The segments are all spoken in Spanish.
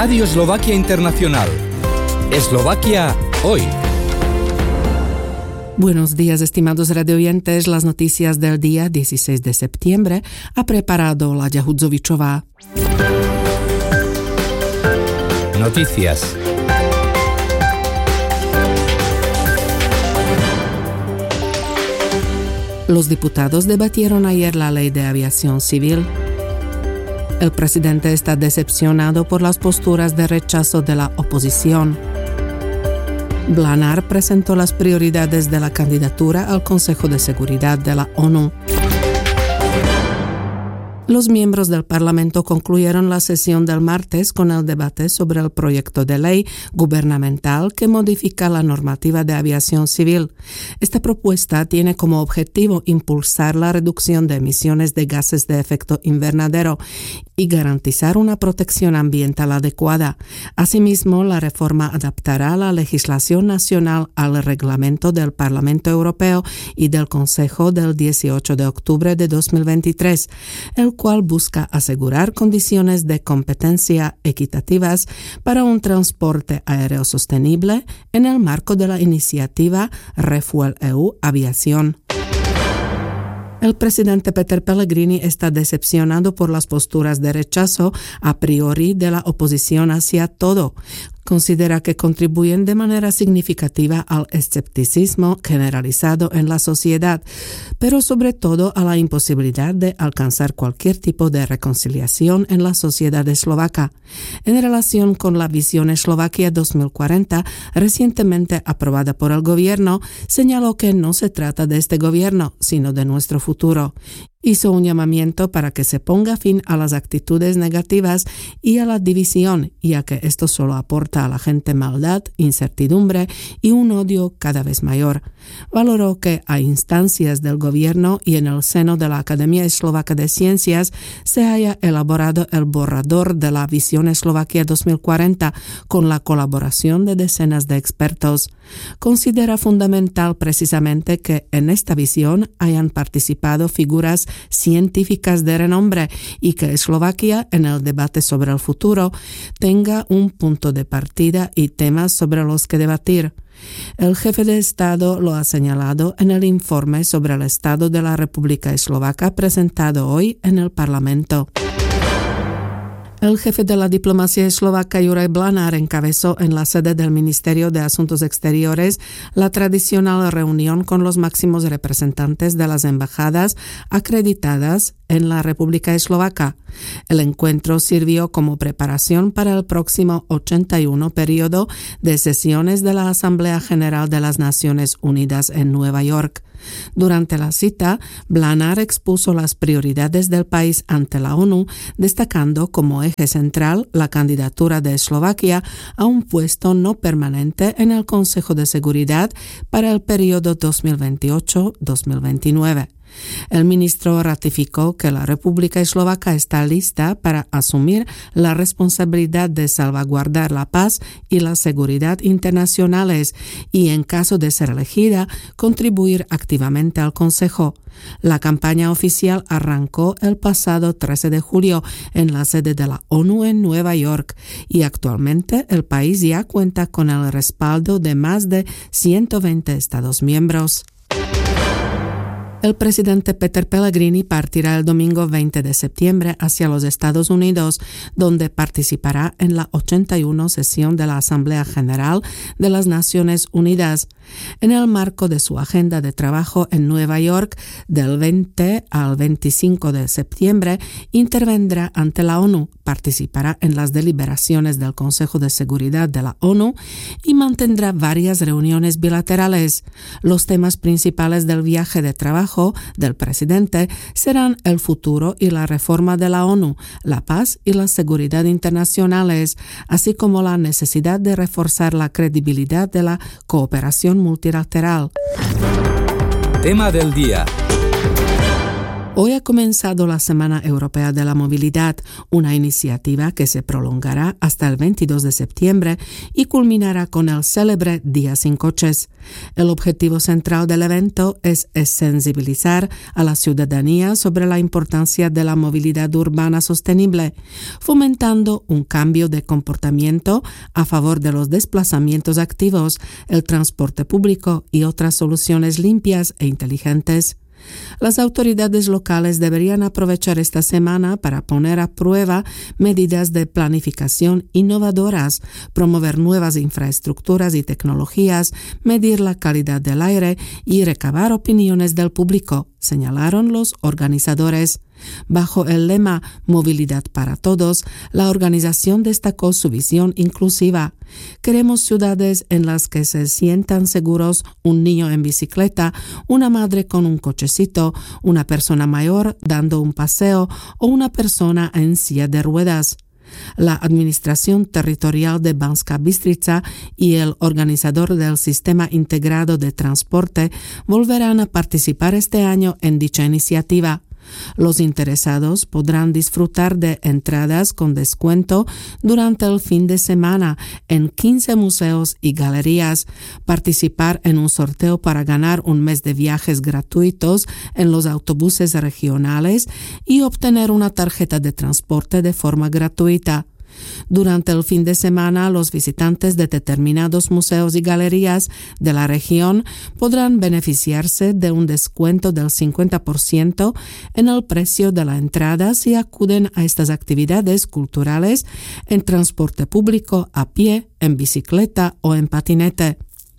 Radio Eslovaquia Internacional. Eslovaquia hoy. Buenos días, estimados radioyentes. Las noticias del día 16 de septiembre ha preparado Láďa Hudzovičová. Noticias. Los diputados debatieron ayer la ley de aviación civil. El presidente está decepcionado por las posturas de rechazo de la oposición. Blanár presentó las prioridades de la candidatura al Consejo de Seguridad de la ONU. Los miembros del Parlamento concluyeron la sesión del martes con el debate sobre el proyecto de ley gubernamental que modifica la normativa de aviación civil. Esta propuesta tiene como objetivo impulsar la reducción de emisiones de gases de efecto invernadero y garantizar una protección ambiental adecuada. Asimismo, la reforma adaptará la legislación nacional al reglamento del Parlamento Europeo y del Consejo del 18 de octubre de 2023, el cual busca asegurar condiciones de competencia equitativas para un transporte aéreo sostenible en el marco de la iniciativa RefuelEU Aviación. El presidente Peter Pellegrini está decepcionado por las posturas de rechazo a priori de la oposición hacia todo. Considera que contribuyen de manera significativa al escepticismo generalizado en la sociedad, pero sobre todo a la imposibilidad de alcanzar cualquier tipo de reconciliación en la sociedad eslovaca. En relación con la visión Eslovaquia 2040, recientemente aprobada por el gobierno, señaló que no se trata de este gobierno, sino de nuestro futuro. Hizo un llamamiento para que se ponga fin a las actitudes negativas y a la división, ya que esto solo aporta a la gente maldad, incertidumbre y un odio cada vez mayor. Valoró que a instancias del gobierno y en el seno de la Academia Eslovaca de Ciencias se haya elaborado el borrador de la visión Eslovaquia 2040 con la colaboración de decenas de expertos. Considera fundamental precisamente que en esta visión hayan participado figuras científicas de renombre y que Eslovaquia, en el debate sobre el futuro, tenga un punto de partida y temas sobre los que debatir. El jefe de Estado lo ha señalado en el informe sobre el estado de la República Eslovaca presentado hoy en el Parlamento. El jefe de la diplomacia eslovaca Juraj Blanár encabezó en la sede del Ministerio de Asuntos Exteriores la tradicional reunión con los máximos representantes de las embajadas acreditadas en la República Eslovaca. El encuentro sirvió como preparación para el próximo 81 periodo de sesiones de la Asamblea General de las Naciones Unidas en Nueva York. Durante la cita, Blanár expuso las prioridades del país ante la ONU, destacando como eje central la candidatura de Eslovaquia a un puesto no permanente en el Consejo de Seguridad para el periodo 2028-2029. El ministro ratificó que la República Eslovaca está lista para asumir la responsabilidad de salvaguardar la paz y la seguridad internacionales y, en caso de ser elegida, contribuir activamente al Consejo. La campaña oficial arrancó el pasado 13 de julio en la sede de la ONU en Nueva York y actualmente el país ya cuenta con el respaldo de más de 120 Estados miembros. El presidente Peter Pellegrini partirá el domingo 20 de septiembre hacia los Estados Unidos, donde participará en la 81 sesión de la Asamblea General de las Naciones Unidas. En el marco de su agenda de trabajo en Nueva York, del 20 al 25 de septiembre, intervendrá ante la ONU, participará en las deliberaciones del Consejo de Seguridad de la ONU y mantendrá varias reuniones bilaterales. Los temas principales del viaje de trabajo del presidente serán el futuro y la reforma de la ONU, la paz y la seguridad internacionales, así como la necesidad de reforzar la credibilidad de la cooperación multilateral. Tema del día. Hoy ha comenzado la Semana Europea de la Movilidad, una iniciativa que se prolongará hasta el 22 de septiembre y culminará con el célebre Día sin Coches. El objetivo central del evento es sensibilizar a la ciudadanía sobre la importancia de la movilidad urbana sostenible, fomentando un cambio de comportamiento a favor de los desplazamientos activos, el transporte público y otras soluciones limpias e inteligentes. Las autoridades locales deberían aprovechar esta semana para poner a prueba medidas de planificación innovadoras, promover nuevas infraestructuras y tecnologías, medir la calidad del aire y recabar opiniones del público, señalaron los organizadores. Bajo el lema Movilidad para Todos, la organización destacó su visión inclusiva. Queremos ciudades en las que se sientan seguros un niño en bicicleta, una madre con un cochecito, una persona mayor dando un paseo o una persona en silla de ruedas. La Administración Territorial de Banska Bystrica y el organizador del Sistema Integrado de Transporte volverán a participar este año en dicha iniciativa. Los interesados podrán disfrutar de entradas con descuento durante el fin de semana en 15 museos y galerías, participar en un sorteo para ganar un mes de viajes gratuitos en los autobuses regionales y obtener una tarjeta de transporte de forma gratuita. Durante el fin de semana, los visitantes de determinados museos y galerías de la región podrán beneficiarse de un descuento del 50% en el precio de la entrada si acuden a estas actividades culturales en transporte público, a pie, en bicicleta o en patinete.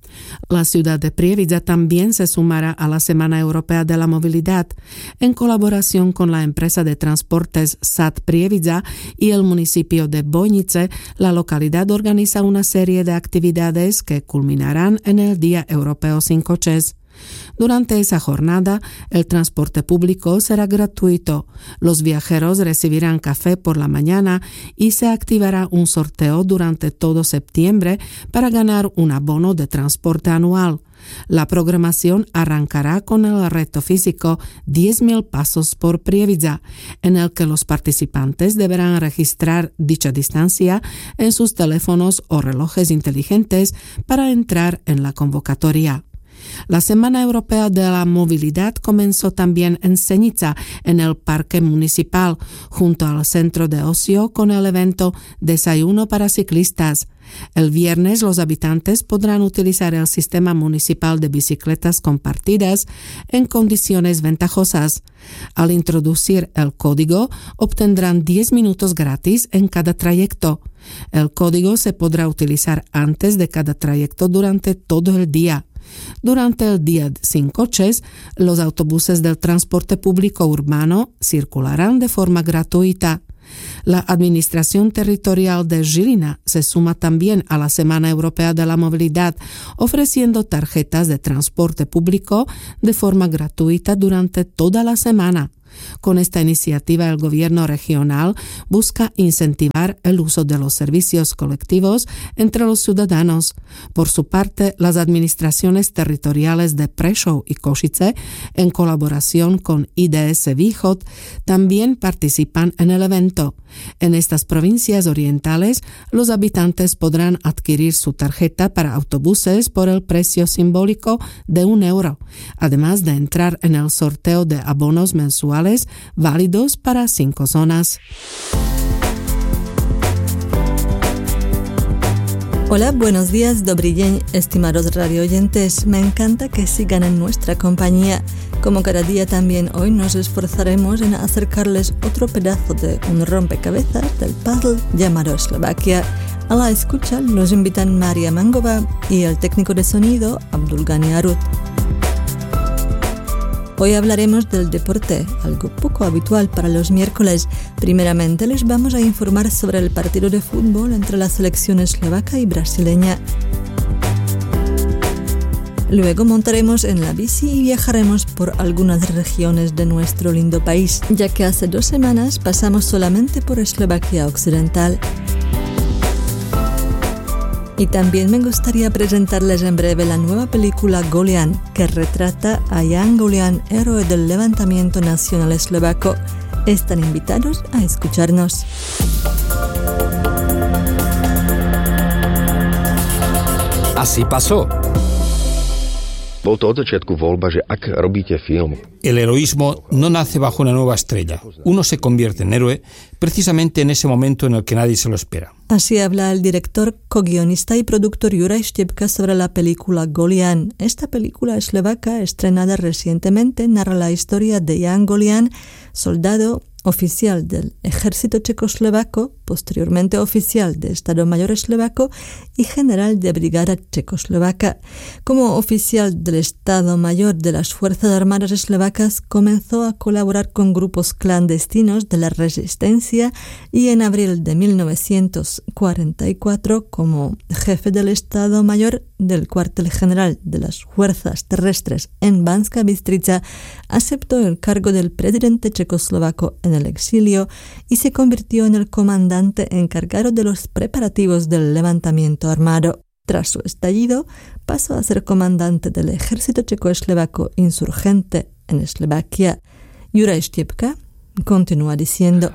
La ciudad de Prievidza también se sumará a la Semana Europea de la Movilidad. En colaboración con la empresa de transportes SAT Prievidza y el municipio de Bojnice, la localidad organiza una serie de actividades que culminarán en el Día Europeo sin Coches. Durante esa jornada, el transporte público será gratuito. Los viajeros recibirán café por la mañana y se activará un sorteo durante todo septiembre para ganar un abono de transporte anual. La programación arrancará con el reto físico 10.000 pasos por Prievidza, en el que los participantes deberán registrar dicha distancia en sus teléfonos o relojes inteligentes para entrar en la convocatoria. La Semana Europea de la Movilidad comenzó también en Senica, en el Parque Municipal, junto al Centro de Ocio, con el evento Desayuno para Ciclistas. El viernes los habitantes podrán utilizar el sistema municipal de bicicletas compartidas en condiciones ventajosas. Al introducir el código, obtendrán 10 minutos gratis en cada trayecto. El código se podrá utilizar antes de cada trayecto durante todo el día. Durante el Día sin Coches, los autobuses del transporte público urbano circularán de forma gratuita. La Administración Territorial de Žilina se suma también a la Semana Europea de la Movilidad, ofreciendo tarjetas de transporte público de forma gratuita durante toda la semana. Con esta iniciativa, el gobierno regional busca incentivar el uso de los servicios colectivos entre los ciudadanos. Por su parte, las administraciones territoriales de Prešov y Košice, en colaboración con IDS Východ, también participan en el evento. En estas provincias orientales, los habitantes podrán adquirir su tarjeta para autobuses por el precio simbólico de €1, además de entrar en el sorteo de abonos mensuales válidos para 5 zonas. Hola, buenos días, Dobry dzień, estimados radioyentes. Me encanta que sigan en nuestra compañía. Como cada día también hoy nos esforzaremos en acercarles otro pedazo de un rompecabezas del puzzle llamado Eslovaquia. A la escucha nos invitan Maria Mangova y el técnico de sonido Abdulgani Arut. Hoy hablaremos del deporte, algo poco habitual para los miércoles. Primeramente les vamos a informar sobre el partido de fútbol entre la selección eslovaca y brasileña. Luego montaremos en la bici y viajaremos por algunas regiones de nuestro lindo país, ya que hace 2 semanas pasamos solamente por Eslovaquia Occidental. Y también me gustaría presentarles en breve la nueva película Golian, que retrata a Jan Golian, héroe del levantamiento nacional eslovaco. Están invitados a escucharnos. Así pasó. El heroísmo no nace bajo una nueva estrella. Uno se convierte en héroe precisamente en ese momento en el que nadie se lo espera. Así habla el director, co-guionista y productor Juraj Štipka sobre la película Golian. Esta película eslovaca, estrenada recientemente, narra la historia de Jan Golian, soldado oficial del ejército checoslovaco, posteriormente oficial de Estado Mayor eslovaco y general de brigada checoslovaca. Como oficial del Estado Mayor de las Fuerzas Armadas eslovacas, comenzó a colaborar con grupos clandestinos de la resistencia y en abril de 1944, como jefe del Estado Mayor del cuartel general de las Fuerzas Terrestres en Banská Bystrica, aceptó el cargo del presidente checoslovaco en el exilio y se convirtió en el comandante encargado de los preparativos del levantamiento armado. Tras su estallido, pasó a ser comandante del ejército checoslovaco insurgente en Eslovaquia. Juraj Štipka continúa diciendo: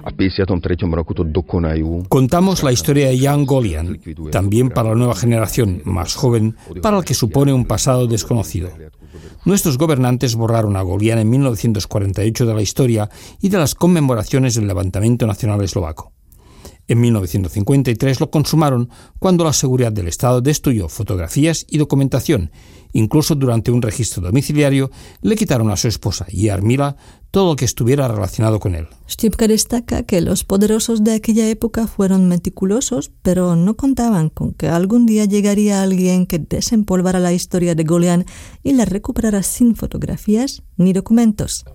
Contamos la historia de Jan Golian, también para la nueva generación más joven, para la que supone un pasado desconocido. Nuestros gobernantes borraron a Golian en 1948 de la historia y de las conmemoraciones del levantamiento nacional eslovaco. En 1953 lo consumaron cuando la seguridad del Estado destruyó fotografías y documentación. Incluso durante un registro domiciliario le quitaron a su esposa, Jarmila, todo lo que estuviera relacionado con él. Štipka destaca que los poderosos de aquella época fueron meticulosos, pero no contaban con que algún día llegaría alguien que desempolvara la historia de Golian y la recuperara sin fotografías ni documentos.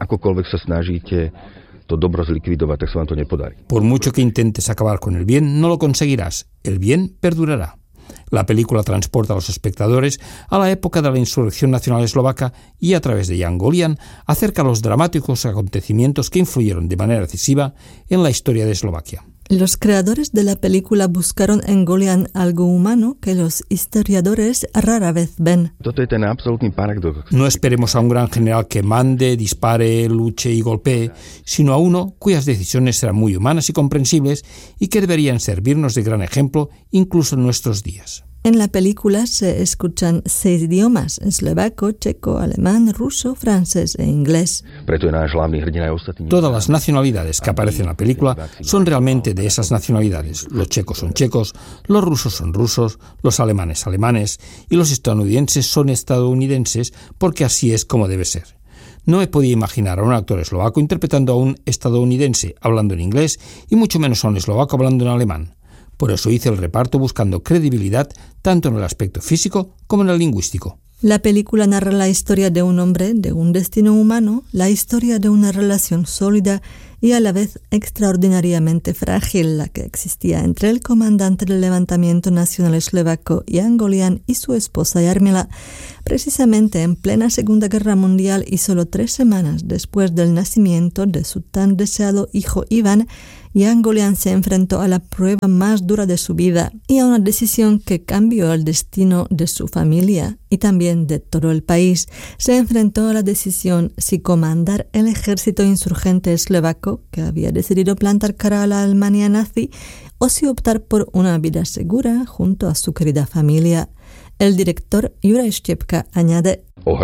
Por mucho que intentes acabar con el bien, no lo conseguirás. El bien perdurará. La película transporta a los espectadores a la época de la insurrección nacional eslovaca y, a través de Jan Golian, acerca los dramáticos acontecimientos que influyeron de manera decisiva en la historia de Eslovaquia. Los creadores de la película buscaron en Golian algo humano que los historiadores rara vez ven. No esperemos a un gran general que mande, dispare, luche y golpee, sino a uno cuyas decisiones serán muy humanas y comprensibles y que deberían servirnos de gran ejemplo incluso en nuestros días. En la película se escuchan 6 idiomas: eslovaco, checo, alemán, ruso, francés e inglés. Todas las nacionalidades que aparecen en la película son realmente de esas nacionalidades. Los checos son checos, los rusos son rusos, los alemanes alemanes y los estadounidenses son estadounidenses, porque así es como debe ser. No me podía imaginar a un actor eslovaco interpretando a un estadounidense hablando en inglés y mucho menos a un eslovaco hablando en alemán. Por eso hice el reparto buscando credibilidad tanto en el aspecto físico como en el lingüístico. La película narra la historia de un hombre, de un destino humano, la historia de una relación sólida y a la vez extraordinariamente frágil la que existía entre el comandante del levantamiento nacional eslovaco Jan Golian y su esposa Jarmila. Precisamente en plena Segunda Guerra Mundial y solo 3 semanas después del nacimiento de su tan deseado hijo Iván, Jan Golian se enfrentó a la prueba más dura de su vida y a una decisión que cambió el destino de su familia y también de todo el país. Se enfrentó a la decisión si comandar el ejército insurgente eslovaco, que había decidido plantar cara a la Alemania nazi, o si optar por una vida segura junto a su querida familia. El director Juraj Štipka añade: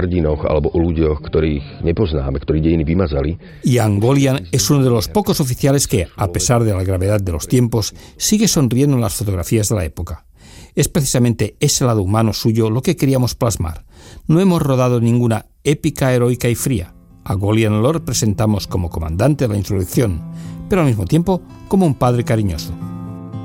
Jan Golian es uno de los pocos oficiales que, a pesar de la gravedad de los tiempos, sigue sonriendo en las fotografías de la época. Es precisamente ese lado humano suyo lo que queríamos plasmar. No hemos rodado ninguna épica heroica y fría. A Golian lo representamos como comandante de la insurrección, pero al mismo tiempo como un padre cariñoso.